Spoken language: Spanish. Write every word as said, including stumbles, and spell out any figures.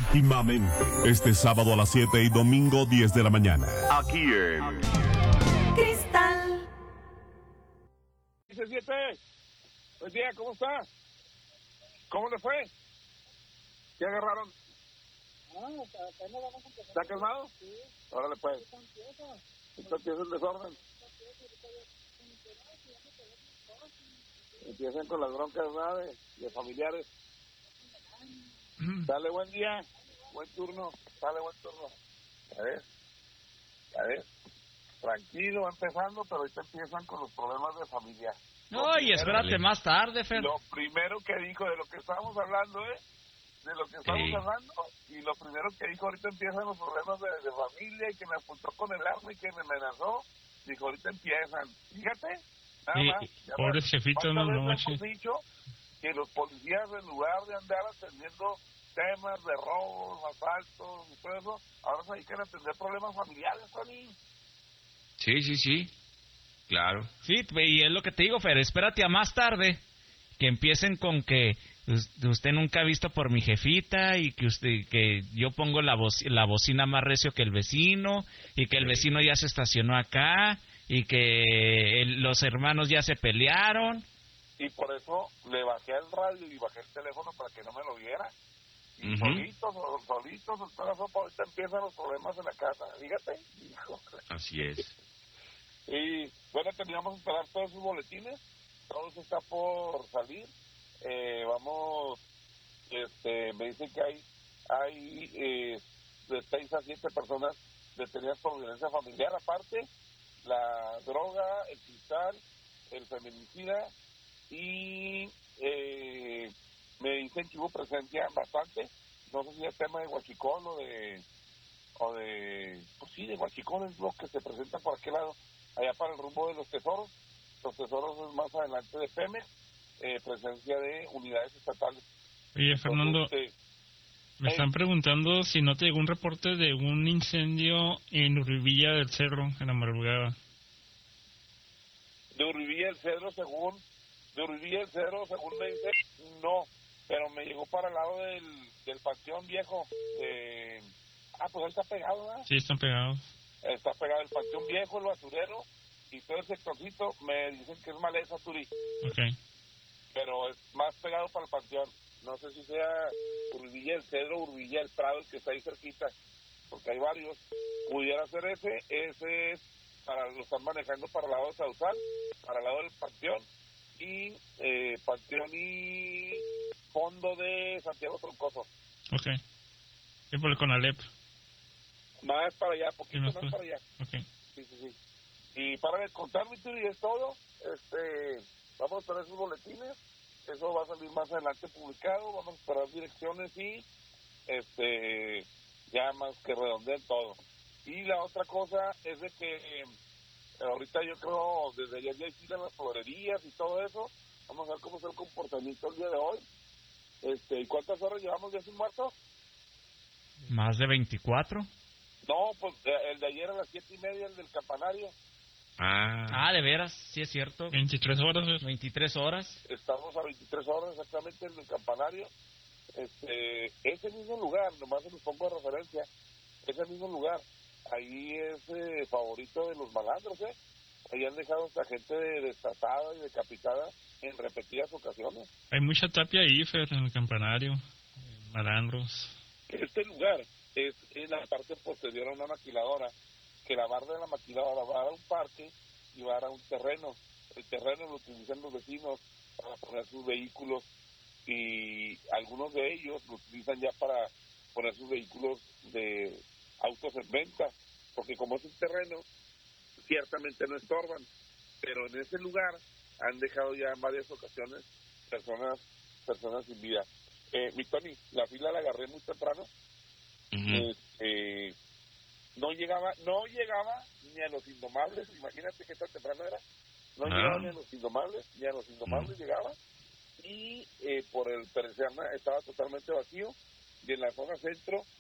íntimamente este sábado a las siete y domingo diez de la mañana. Aquí en Cristal. siete. Buen día, ¿cómo está? ¿Cómo le fue? ¿Qué agarraron? No, apenas vamos a empezar. ¿Está calmado? Sí. Órale, pues. Esto empieza el desorden. Empiezan con las broncas, ¿verdad? De, de familiares. Dale, buen día. Buen turno. Dale, buen turno. A ver. A ver. Tranquilo, va empezando, pero ahorita empiezan con los problemas de familia. No, y espérate más tarde, Fer. Lo primero que dijo de lo que estábamos hablando, ¿eh? De lo que estamos sí. hablando, y lo primero que dijo, ahorita empiezan los problemas de, de familia, y que me apuntó con el arma y que me amenazó. Dijo, ahorita empiezan. Fíjate, nada sí, más. Pobres jefitos, no, no, hemos dicho que los policías, en lugar de andar atendiendo temas de robos, asaltos y todo eso, ahora se dedican a atender problemas familiares, Tony. Sí, sí, sí. Claro. Sí, y es lo que te digo, Fer, espérate a más tarde que empiecen con que usted nunca ha visto por mi jefita y que usted que yo pongo la voz, la bocina más recio que el vecino y que el vecino ya se estacionó acá y que el, los hermanos ya se pelearon. Y por eso le bajé el radio y bajé el teléfono para que no me lo viera. Y uh-huh. solitos, solitos, solitos, ahorita empiezan los problemas en la casa, fíjate, hijo. Así es. Y bueno, terminamos de esperar todos sus boletines, todo eso está por salir. Eh, vamos, este, me dicen que hay, hay eh, de seis a siete personas detenidas por violencia familiar, aparte, la droga, el cristal, el feminicida, y eh, me dicen que hubo presencia bastante, no sé si es tema de huachicol o de, o de, pues sí, de huachicol es lo que se presenta por aquel lado, allá para el rumbo de los tesoros. Los tesoros es más adelante de Pemex, eh, presencia de unidades estatales. Oye, Fernando, Entonces, eh, me están eh, preguntando si no te llegó un reporte de un incendio en Urribilla del Cerro en la madrugada. De Urribilla del Cerro, según, de Urribilla del Cerro, según me dice, no, pero me llegó para el lado del, del Panteón Viejo. Eh, ah, pues ahí está pegado, ¿verdad? Sí, están pegados. Está pegado el Panteón Viejo, el basurero, y todo el sectorcito, me dicen que es maleza, Turi. Okay. Pero es más pegado para el Panteón. No sé si sea Urribilla del Cedro, Urribilla del Prado, el que está ahí cerquita, porque hay varios. Pudiera ser ese, ese es, para lo están manejando para el lado de Sausal, para el lado del Panteón, y eh, Panteón y fondo de Santiago Troncoso. Ok. Y por el Conalep. Más para allá, poquito más, más para allá. Okay. Sí, sí, sí. Y para contar mi Turi es todo. Este, vamos a esperar esos boletines. Eso va a salir más adelante publicado. Vamos a esperar direcciones y este ya más que redondeen todo. Y la otra cosa es de que eh, ahorita yo creo desde ayer ya hicieron las florerías y todo eso. Vamos a ver cómo es el comportamiento el día de hoy. Este, ¿y cuántas horas llevamos ya sin muertos? Más de veinticuatro. No, pues el de ayer a las siete y media, el del campanario. Ah, ah, de veras, sí es cierto. veintitrés horas. veintitrés horas. Estamos a veintitrés horas exactamente en el campanario. Este, ese mismo lugar, nomás se los pongo de referencia, ese mismo lugar, ahí es eh, favorito de los malandros, ¿eh? Ahí han dejado a esta gente desatada y decapitada en repetidas ocasiones. Hay mucha tapia ahí, Fer, en el campanario, malandros. Este lugar es en la parte posterior a una maquiladora, que la barra de la maquiladora va a un parque y va a un terreno. El terreno lo utilizan los vecinos para poner sus vehículos y algunos de ellos lo utilizan ya para poner sus vehículos de autos en venta, porque como es un terreno, ciertamente no estorban, pero en ese lugar han dejado ya en varias ocasiones personas personas sin vida. Eh, mi Tony, la fila la agarré muy temprano. Uh-huh. Este, no llegaba no llegaba ni a los Indomables, imagínate qué tan temprano era, no ah. llegaba ni a los Indomables, ni a los Indomables uh-huh. llegaba, y eh, por el Perezana estaba totalmente vacío, y en la zona centro